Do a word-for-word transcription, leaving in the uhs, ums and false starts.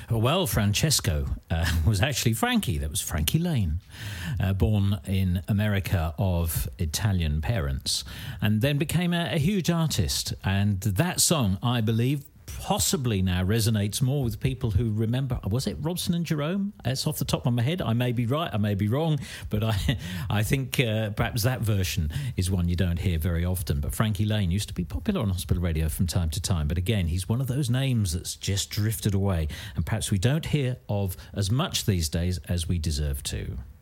Well, Francesco uh, was actually Frankie. That was Frankie Lane, uh, born in America of Italian parents, and then became a, a huge artist. And that song, I believe, possibly now resonates more with people who remember, was it Robson and Jerome? It's off the top of my head. I may be right, I may be wrong, but I I think uh, perhaps that version is one you don't hear very often. But Frankie Lane used to be popular on Hospital Radio from time to time. But again, he's one of those names that's just drifted away, and perhaps we don't hear of as much these days as we deserve to.